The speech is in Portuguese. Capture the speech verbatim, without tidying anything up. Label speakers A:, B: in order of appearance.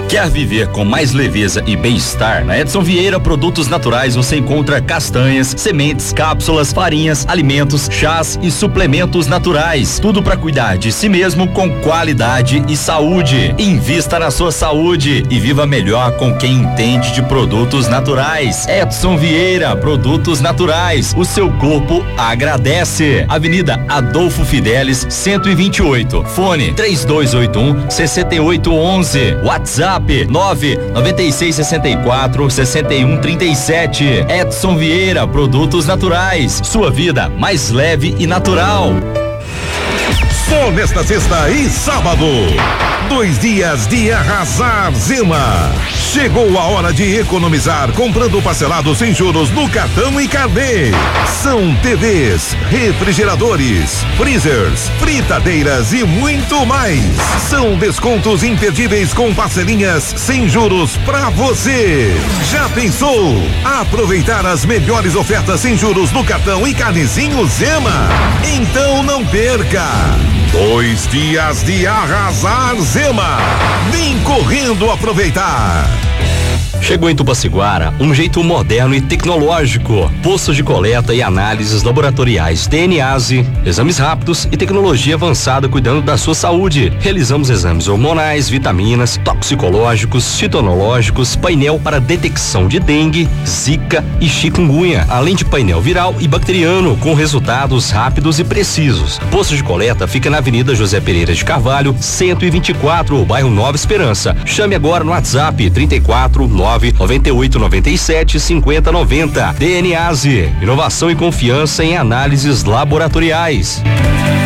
A: Quer viver com mais leveza e bem-estar? Na Edson Vieira Produtos Naturais você encontra castanhas, sementes, cápsulas, farinhas, alimentos, chás e suplementos naturais. Tudo para cuidar de si mesmo com qualidade e saúde. Invista na sua saúde e viva melhor com quem entende de produtos naturais. Edson Vieira Produtos Naturais. O seu corpo agradece. Avenida Adolfo Fidelis, cento e vinte e oito. Fone três dois oito um, seis oito um um. WhatsApp nove nove seis seis quatro, seis um três sete. Edson Vieira Produtos Naturais. Sua vida mais leve e natural.
B: Só nesta sexta e sábado, dois dias de arrasar Zema. Chegou a hora de economizar comprando parcelado sem juros no cartão e carnê. São T Vs, refrigeradores, freezers, fritadeiras e muito mais. São descontos imperdíveis com parcelinhas sem juros pra você. Já pensou? Aproveitar as melhores ofertas sem juros no cartão e carnezinho Zema? Então não perca! Dois dias de arrasar Zema. Vem correndo aproveitar.
A: Chegou em Tupaciguara um jeito moderno e tecnológico. Postos de coleta e análises laboratoriais D N A S E, exames rápidos e tecnologia avançada cuidando da sua saúde. Realizamos exames hormonais, vitaminas, toxicológicos, citonológicos, painel para detecção de dengue, zika e chikungunya, além de painel viral e bacteriano com resultados rápidos e precisos. Posto de coleta fica na Avenida José Pereira de Carvalho, cento e vinte e quatro, bairro Nova Esperança. Chame agora no WhatsApp trinta e quatro, nove nove oito nove sete, cinco zero nove zero. D N A S E, inovação e confiança em análises laboratoriais.